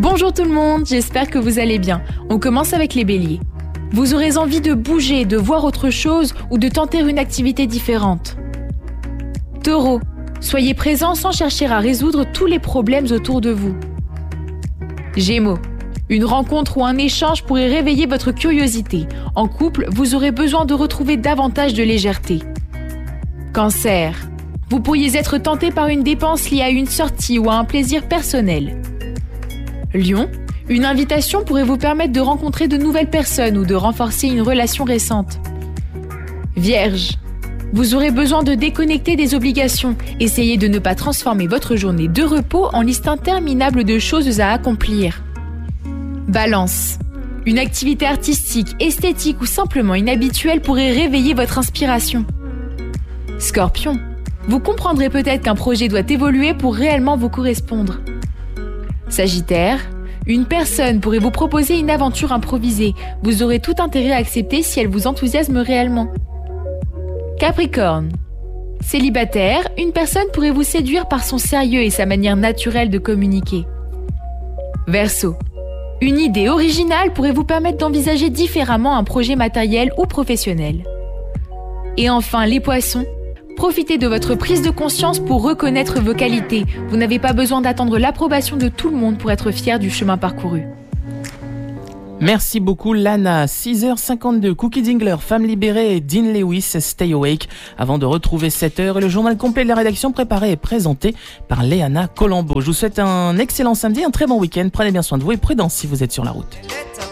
Bonjour tout le monde, j'espère que vous allez bien. On commence avec les béliers. Vous aurez envie de bouger, de voir autre chose ou de tenter une activité différente. Taureau, soyez présent sans chercher à résoudre tous les problèmes autour de vous. Gémeaux, une rencontre ou un échange pourrait réveiller votre curiosité. En couple, vous aurez besoin de retrouver davantage de légèreté. Cancer, vous pourriez être tenté par une dépense liée à une sortie ou à un plaisir personnel. Lion, une invitation pourrait vous permettre de rencontrer de nouvelles personnes ou de renforcer une relation récente. Vierge, vous aurez besoin de déconnecter des obligations. Essayez de ne pas transformer votre journée de repos en liste interminable de choses à accomplir. Balance, une activité artistique, esthétique ou simplement inhabituelle pourrait réveiller votre inspiration. Scorpion, vous comprendrez peut-être qu'un projet doit évoluer pour réellement vous correspondre. Sagittaire, une personne pourrait vous proposer une aventure improvisée. Vous aurez tout intérêt à accepter si elle vous enthousiasme réellement. Capricorne, célibataire, une personne pourrait vous séduire par son sérieux et sa manière naturelle de communiquer. Verseau, une idée originale pourrait vous permettre d'envisager différemment un projet matériel ou professionnel. Et enfin, les poissons, profitez de votre prise de conscience pour reconnaître vos qualités. Vous n'avez pas besoin d'attendre l'approbation de tout le monde pour être fier du chemin parcouru. Merci beaucoup Lana. 6h52, Cookie Dingler, Femme libérée et Dean Lewis, Stay Awake. Avant de retrouver 7h et le journal complet de la rédaction préparé et présenté par Léana Colombo. Je vous souhaite un excellent samedi, un très bon week-end. Prenez bien soin de vous et prudence si vous êtes sur la route.